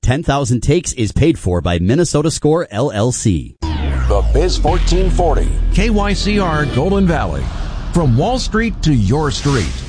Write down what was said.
10,000 Takes is paid for by Minnesota Score, LLC. The Biz 1440. KYCR Golden Valley. From Wall Street to your street.